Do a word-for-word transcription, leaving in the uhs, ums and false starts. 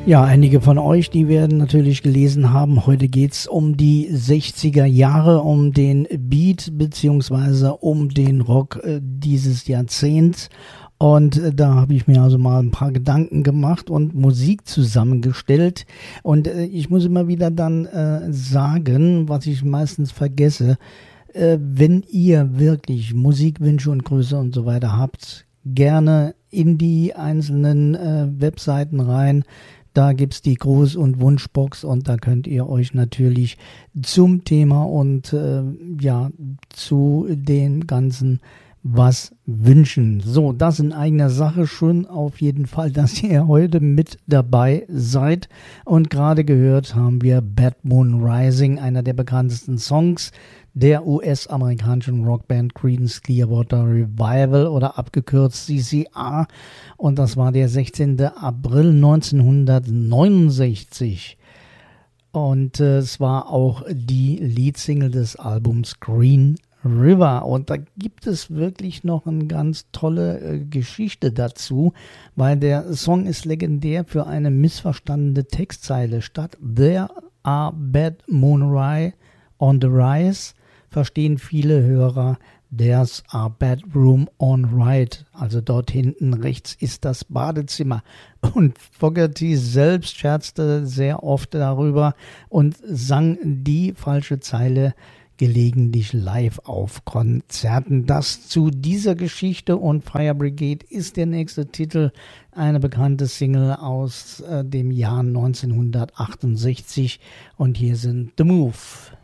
Ja, einige von euch, die werden natürlich gelesen haben, heute geht's um die sechziger Jahre, um den Beat beziehungsweise um den Rock äh, dieses Jahrzehnts. Und äh, da habe ich mir also mal ein paar Gedanken gemacht und Musik zusammengestellt. Und äh, ich muss immer wieder dann äh, sagen, was ich meistens vergesse, äh, wenn ihr wirklich Musikwünsche und Grüße und so weiter habt, gerne in die einzelnen äh, Webseiten rein. Da gibt es die Gruß- und Wunschbox und da könnt ihr euch natürlich zum Thema und äh, ja, zu den ganzen was wünschen. So, das in eigener Sache schon auf jeden Fall, dass ihr heute mit dabei seid. Und gerade gehört haben wir Bad Moon Rising, einer der bekanntesten Songs der U S-amerikanischen Rockband Creedence Clearwater Revival oder abgekürzt C C R. Und das war der sechzehnten April neunzehnhundertneunundsechzig. Und äh, es war auch die Leadsingle des Albums Green River. Und da gibt es wirklich noch eine ganz tolle äh, Geschichte dazu, weil der Song ist legendär für eine missverstandene Textzeile. Statt There are bad moonrise on the rise verstehen viele Hörer There's a bedroom on right. Also dort hinten rechts ist das Badezimmer. Und Fogerty selbst scherzte sehr oft darüber und sang die falsche Zeile gelegentlich live auf Konzerten. Das zu dieser Geschichte und Fire Brigade ist der nächste Titel, eine bekannte Single aus äh, dem Jahr neunzehnhundertachtundsechzig und hier sind The Move.